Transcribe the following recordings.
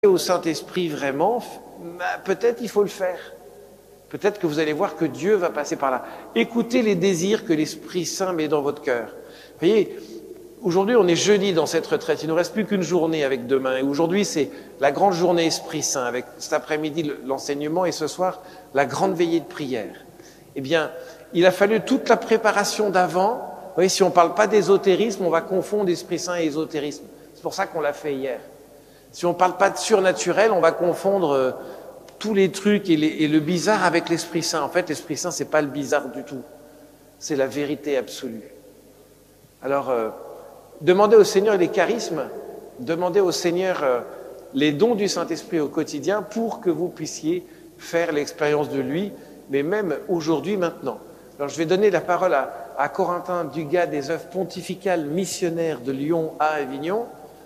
au Saint-Esprit vraiment, peut-être il faut le faire. Peut-être que vous allez voir que Dieu va passer par là. Écoutez les désirs que l'Esprit Saint met dans votre cœur. Vous voyez, aujourd'hui on est jeudi dans cette retraite, il ne nous reste plus qu'une journée avec demain. Et aujourd'hui c'est la grande journée Esprit Saint, avec cet après-midi l'enseignement et ce soir la grande veillée de prière. Eh bien, il a fallu toute la préparation d'avant. Vous voyez, si on ne parle pas d'ésotérisme, on va confondre Esprit Saint et ésotérisme. C'est pour ça qu'on l'a fait hier. Si on ne parle pas de surnaturel, on va confondre tous les trucs et le bizarre avec l'Esprit Saint. En fait, l'Esprit Saint, c'est pas le bizarre du tout. C'est la vérité absolue. Alors, demandez au Seigneur les charismes, demandez au Seigneur les dons du Saint-Esprit au quotidien pour que vous puissiez faire l'expérience de lui, mais même aujourd'hui, maintenant. Alors, je vais donner la parole à Corentin Dugas des œuvres pontificales missionnaires de Lyon à Avignon.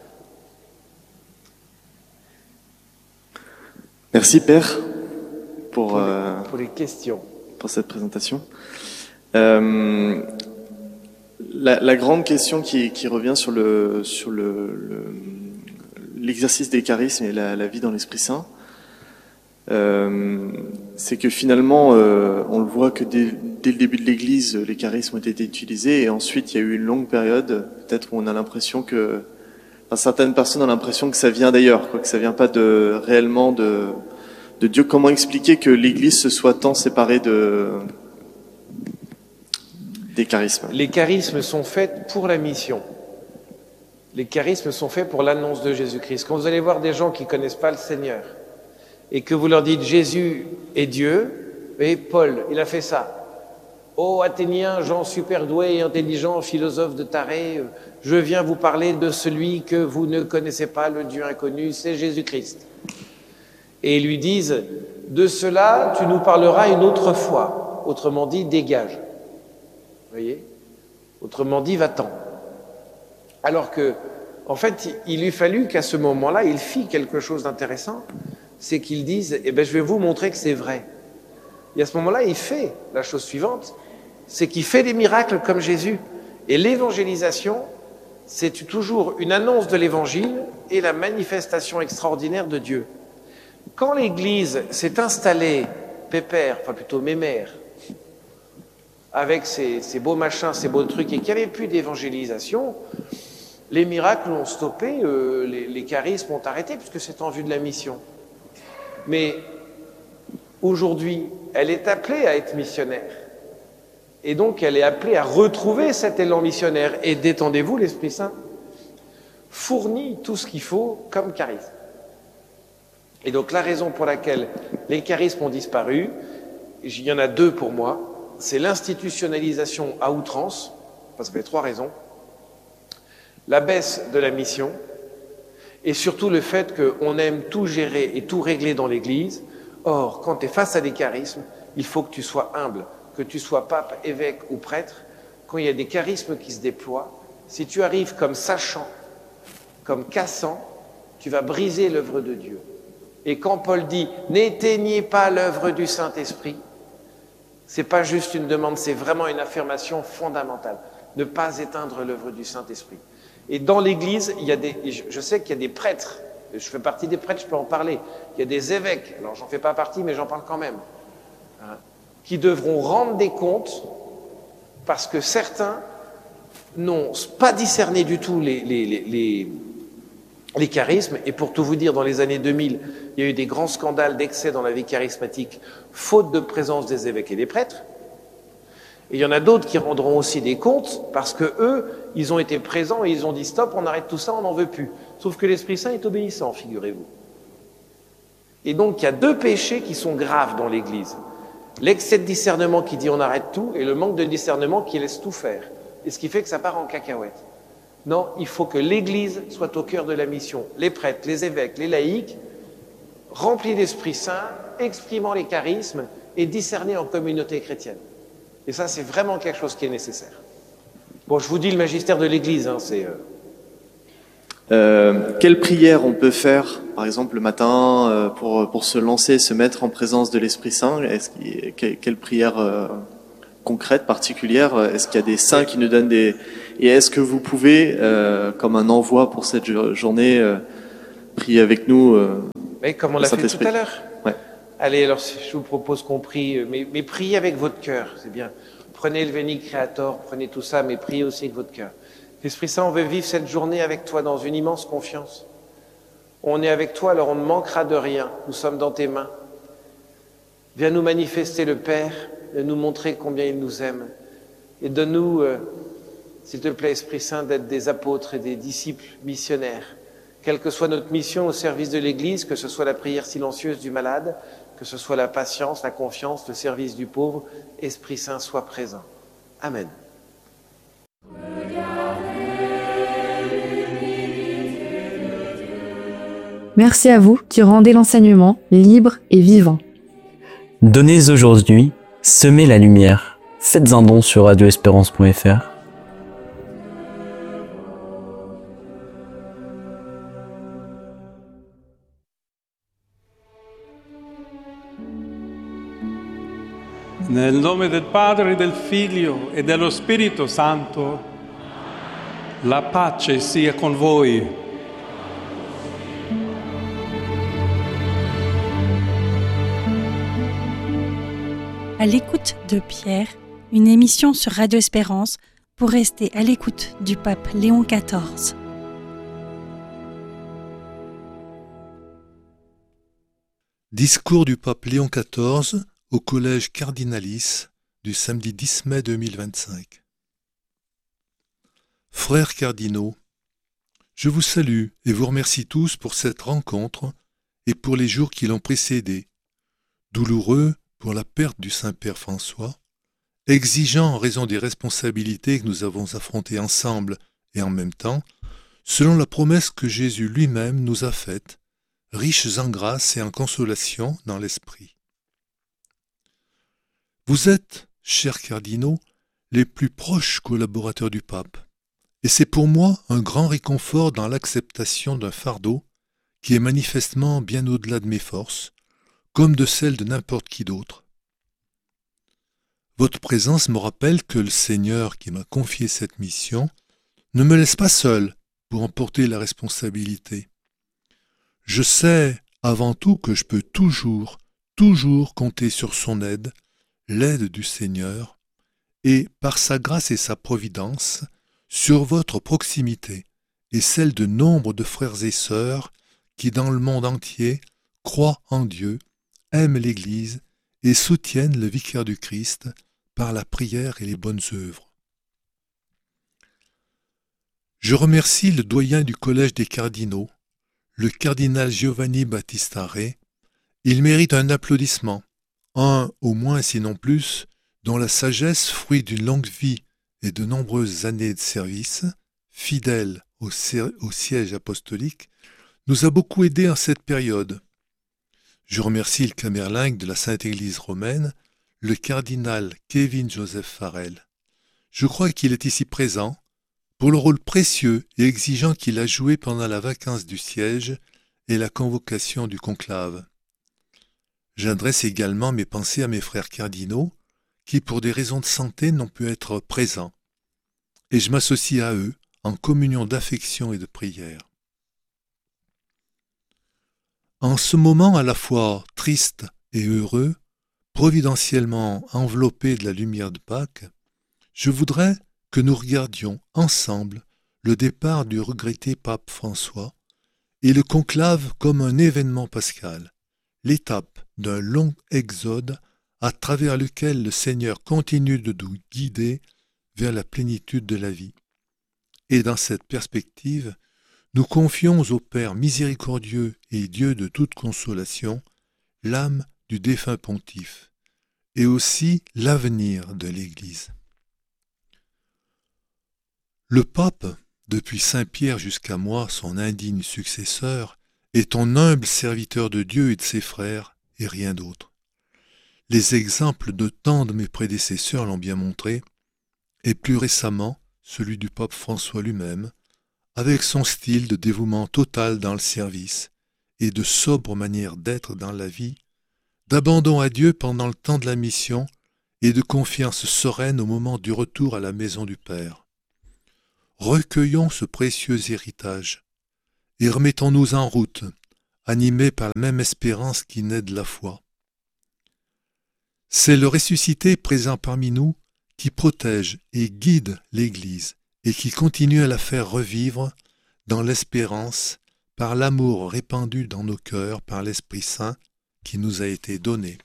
Merci Père pour les questions. Pour cette présentation. La grande question qui revient sur l'exercice des charismes et la vie dans l'Esprit Saint, c'est que finalement, on le voit que dès le début de l'Église, les charismes ont été utilisés et ensuite il y a eu une longue période, peut-être où on a l'impression que certaines personnes ont l'impression que ça vient d'ailleurs, que ça vient pas réellement de Dieu. Comment expliquer que l'Église se soit tant séparée des charismes? Les charismes sont faits pour la mission. Les charismes sont faits pour l'annonce de Jésus-Christ. Quand vous allez voir des gens qui ne connaissent pas le Seigneur et que vous leur dites Jésus est Dieu, vous voyez, Paul, il a fait ça. Ô Athéniens, gens super doués et intelligents, philosophes de tarés, je viens vous parler de celui que vous ne connaissez pas, le Dieu inconnu, c'est Jésus-Christ. Et ils lui disent, de cela, tu nous parleras une autre fois. Autrement dit, dégage. Vous voyez? Autrement dit, va-t'en. Alors que, en fait, il lui fallut qu'à ce moment-là, il fit quelque chose d'intéressant, c'est qu'ils disent, eh bien, je vais vous montrer que c'est vrai. Et à ce moment-là, il fait la chose suivante, c'est qu'il fait des miracles comme Jésus. Et l'évangélisation, c'est toujours une annonce de l'évangile et la manifestation extraordinaire de Dieu. Quand l'Église s'est installée, pépère, enfin plutôt mémère, avec ces beaux machins, ces beaux trucs, et qu'il n'y avait plus d'évangélisation, les miracles ont stoppé, les charismes ont arrêté, puisque c'est en vue de la mission. Mais aujourd'hui, elle est appelée à être missionnaire. Et donc, elle est appelée à retrouver cet élan missionnaire. Et détendez-vous, l'Esprit Saint fournit tout ce qu'il faut comme charisme. Et donc, la raison pour laquelle les charismes ont disparu, il y en a deux pour moi, c'est l'institutionnalisation à outrance, parce qu'il y a trois raisons, la baisse de la mission, et surtout le fait qu'on aime tout gérer et tout régler dans l'Église. Or, quand tu es face à des charismes, il faut que tu sois humble, que tu sois pape, évêque ou prêtre. Quand il y a des charismes qui se déploient, si tu arrives comme sachant, comme cassant, tu vas briser l'œuvre de Dieu. Et quand Paul dit « n'éteignez pas l'œuvre du Saint-Esprit », c'est pas juste une demande, c'est vraiment une affirmation fondamentale. Ne pas éteindre l'œuvre du Saint-Esprit. Et dans l'Église, je sais qu'il y a des prêtres, je fais partie des prêtres, je peux en parler, il y a des évêques, alors j'en fais pas partie, mais j'en parle quand même, hein, qui devront rendre des comptes parce que certains n'ont pas discerné du tout les charismes. Et pour tout vous dire, dans les années 2000, il y a eu des grands scandales d'excès dans la vie charismatique, faute de présence des évêques et des prêtres. Et il y en a d'autres qui rendront aussi des comptes parce que eux, ils ont été présents et ils ont dit stop, on arrête tout ça, on n'en veut plus. Sauf que l'Esprit Saint est obéissant, figurez-vous. Et donc, il y a deux péchés qui sont graves dans l'Église. L'excès de discernement qui dit on arrête tout et le manque de discernement qui laisse tout faire. Et ce qui fait que ça part en cacahuète. Non, il faut que l'Église soit au cœur de la mission. Les prêtres, les évêques, les laïcs, remplis d'Esprit Saint, exprimant les charismes et discernés en communauté chrétienne. Et ça, c'est vraiment quelque chose qui est nécessaire. Bon, je vous dis le magistère de l'Église, hein, c'est... Quelle prière on peut faire, par exemple, le matin, pour se lancer, se mettre en présence de l'Esprit Saint? Quelle prière concrète, particulière? Est-ce qu'il y a des saints qui nous donnent des... Et est-ce que vous pouvez, comme un envoi pour cette journée, prier avec nous. Oui, comme on Le l'a fait tout Saint-Esprit. à l'heure. Ouais. Allez, alors je vous propose qu'on prie, mais priez avec votre cœur, c'est bien. Prenez le Veni Creator, prenez tout ça, mais priez aussi avec votre cœur. L'Esprit Saint, on veut vivre cette journée avec toi dans une immense confiance. On est avec toi, alors on ne manquera de rien. Nous sommes dans tes mains. Viens nous manifester le Père, de nous montrer combien il nous aime. Et donne-nous, s'il te plaît, Esprit Saint, d'être des apôtres et des disciples missionnaires. Quelle que soit notre mission au service de l'Église, que ce soit la prière silencieuse du malade, que ce soit la patience, la confiance, le service du pauvre, Esprit Saint soit présent. Amen. Merci à vous qui rendez l'enseignement libre et vivant. Donnez aujourd'hui, semez la lumière. Faites un don sur radioespérance.fr. Nel nome del Padre, del Figlio e dello Spirito Santo, la pace sia con voi. À l'écoute de Pierre, une émission sur Radio Espérance pour rester à l'écoute du pape Léon XIV. Discours du pape Léon XIV au collège Cardinalis du samedi 10 mai 2025. Frères cardinaux, je vous salue et vous remercie tous pour cette rencontre et pour les jours qui l'ont précédée, douloureux pour la perte du Saint-Père François, exigeant en raison des responsabilités que nous avons affrontées ensemble et en même temps, selon la promesse que Jésus lui-même nous a faite, riches en grâce et en consolation dans l'esprit. Vous êtes, chers cardinaux, les plus proches collaborateurs du pape, et c'est pour moi un grand réconfort dans l'acceptation d'un fardeau qui est manifestement bien au-delà de mes forces, comme de celles de n'importe qui d'autre. Votre présence me rappelle que le Seigneur qui m'a confié cette mission ne me laisse pas seul pour en porter la responsabilité. Je sais avant tout que je peux toujours compter sur son aide, l'aide du Seigneur, et par sa grâce et sa providence, sur votre proximité et celle de nombre de frères et sœurs qui dans le monde entier croient en Dieu, aiment l'Église et soutiennent le vicaire du Christ par la prière et les bonnes œuvres. Je remercie le doyen du Collège des cardinaux, le cardinal Giovanni Battista Re. Il mérite un applaudissement, un au moins sinon plus, dont la sagesse, fruit d'une longue vie et de nombreuses années de service, fidèle au siège apostolique, nous a beaucoup aidés en cette période. Je remercie le camerlingue de la Sainte Église romaine, le cardinal Kevin Joseph Farrell. Je crois qu'il est ici présent pour le rôle précieux et exigeant qu'il a joué pendant la vacance du siège et la convocation du conclave. J'adresse également mes pensées à mes frères cardinaux qui, pour des raisons de santé, n'ont pu être présents, et je m'associe à eux en communion d'affection et de prière. En ce moment à la fois triste et heureux, providentiellement enveloppé de la lumière de Pâques, je voudrais que nous regardions ensemble le départ du regretté pape François et le conclave comme un événement pascal, l'étape d'un long exode à travers lequel le Seigneur continue de nous guider vers la plénitude de la vie. Et dans cette perspective, nous confions au Père miséricordieux et Dieu de toute consolation l'âme du défunt pontife et aussi l'avenir de l'Église. Le pape, depuis Saint Pierre jusqu'à moi, son indigne successeur, est ton humble serviteur de Dieu et de ses frères, et rien d'autre. Les exemples de tant de mes prédécesseurs l'ont bien montré, et plus récemment celui du pape François lui-même, avec son style de dévouement total dans le service et de sobre manière d'être dans la vie, d'abandon à Dieu pendant le temps de la mission et de confiance sereine au moment du retour à la maison du Père. Recueillons ce précieux héritage et remettons-nous en route, animés par la même espérance qui naît de la foi. C'est le ressuscité présent parmi nous qui protège et guide l'Église et qui continue à la faire revivre dans l'espérance par l'amour répandu dans nos cœurs par l'Esprit Saint qui nous a été donné.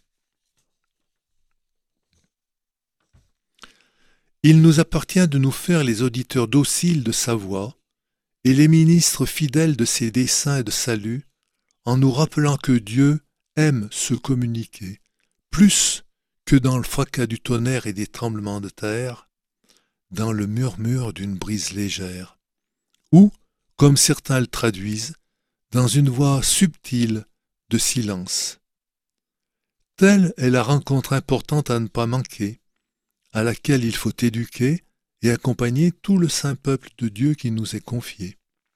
Il nous appartient de nous faire les auditeurs dociles de sa voix et les ministres fidèles de ses desseins et de salut, en nous rappelant que Dieu aime se communiquer, plus que dans le fracas du tonnerre et des tremblements de terre, dans le murmure d'une brise légère, ou, comme certains le traduisent, dans une voix subtile de silence. Telle est la rencontre importante à ne pas manquer, à laquelle il faut éduquer et accompagner tout le saint peuple de Dieu qui nous est confié.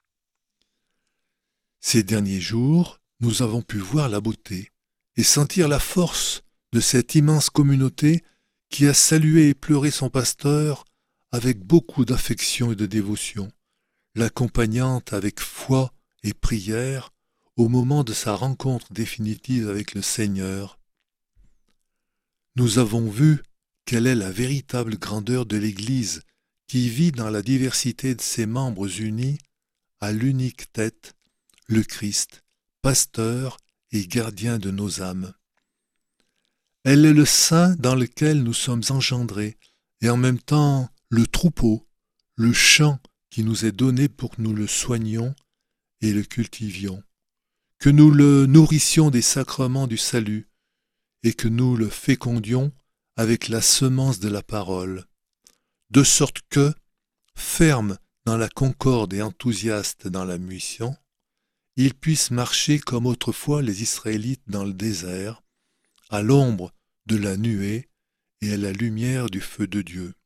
Ces derniers jours, nous avons pu voir la beauté et sentir la force de cette immense communauté qui a salué et pleuré son pasteur avec beaucoup d'affection et de dévotion, l'accompagnant avec foi et prière au moment de sa rencontre définitive avec le Seigneur. Nous avons vu quelle est la véritable grandeur de l'Église qui vit dans la diversité de ses membres unis à l'unique tête, le Christ, pasteur et gardien de nos âmes. Elle est le sein dans lequel nous sommes engendrés et en même temps le troupeau, le champ qui nous est donné pour que nous le soignions et le cultivions, que nous le nourrissions des sacrements du salut et que nous le fécondions avec la semence de la parole, de sorte que, ferme dans la concorde et enthousiaste dans la mission, il puisse marcher comme autrefois les Israélites dans le désert, à l'ombre de la nuée et à la lumière du feu de Dieu.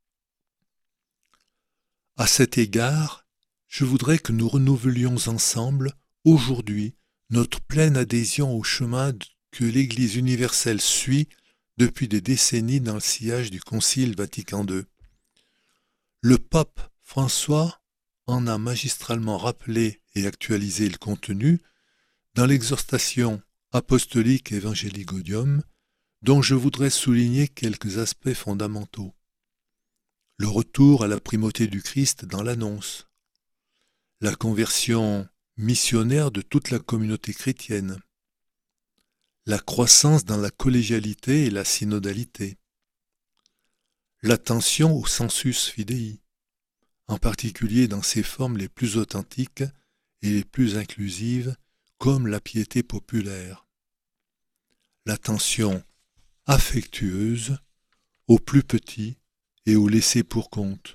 À cet égard, je voudrais que nous renouvelions ensemble, aujourd'hui, notre pleine adhésion au chemin que l'Église universelle suit depuis des décennies dans le sillage du Concile Vatican II. Le pape François en a magistralement rappelé et actualisé le contenu dans l'exhortation apostolique Evangelii Gaudium, dont je voudrais souligner quelques aspects fondamentaux. Le retour à la primauté du Christ dans l'annonce, la conversion missionnaire de toute la communauté chrétienne, la croissance dans la collégialité et la synodalité, l'attention au sensus fidei, en particulier dans ses formes les plus authentiques et les plus inclusives, comme la piété populaire, l'attention affectueuse aux plus petits et aux laissés pour compte,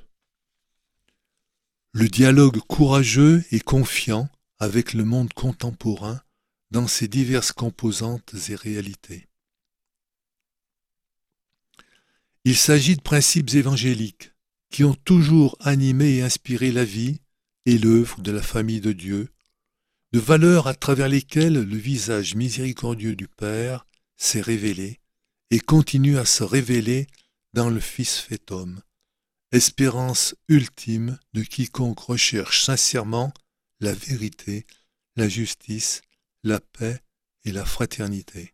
le dialogue courageux et confiant avec le monde contemporain dans ses diverses composantes et réalités. Il s'agit de principes évangéliques qui ont toujours animé et inspiré la vie et l'œuvre de la famille de Dieu, de valeurs à travers lesquelles le visage miséricordieux du Père s'est révélé et continue à se révéler dans le Fils fait homme, espérance ultime de quiconque recherche sincèrement la vérité, la justice, la paix et la fraternité.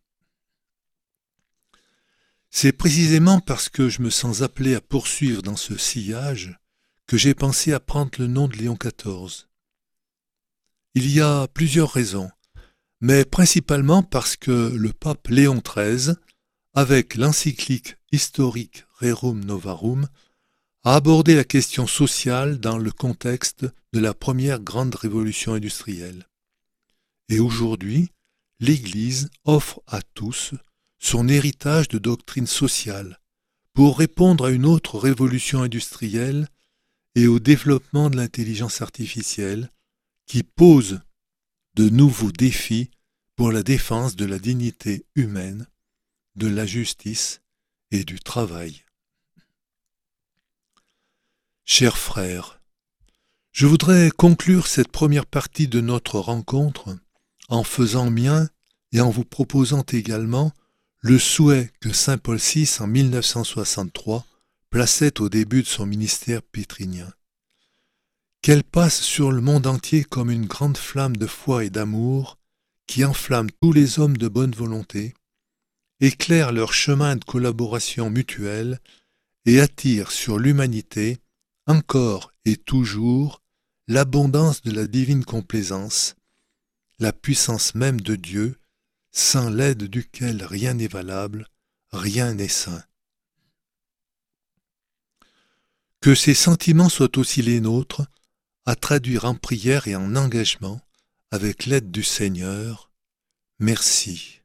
C'est précisément parce que je me sens appelé à poursuivre dans ce sillage que j'ai pensé à prendre le nom de Léon XIV. Il y a plusieurs raisons, mais principalement parce que le pape Léon XIII, avec l'encyclique historique Rerum Novarum, a abordé la question sociale dans le contexte de la première grande révolution industrielle. Et aujourd'hui, l'Église offre à tous son héritage de doctrine sociale pour répondre à une autre révolution industrielle et au développement de l'intelligence artificielle qui pose de nouveaux défis pour la défense de la dignité humaine, de la justice et du travail. Chers frères, je voudrais conclure cette première partie de notre rencontre en faisant mien et en vous proposant également le souhait que saint Paul VI en 1963 plaçait au début de son ministère pétrinien. qu'elle passe sur le monde entier comme une grande flamme de foi et d'amour qui enflamme tous les hommes de bonne volonté, éclaire leur chemin de collaboration mutuelle et attire sur l'humanité, encore et toujours, l'abondance de la divine complaisance, la puissance même de Dieu, sans l'aide duquel rien n'est valable, rien n'est saint. Que ces sentiments soient aussi les nôtres, à traduire en prière et en engagement, avec l'aide du Seigneur. Merci.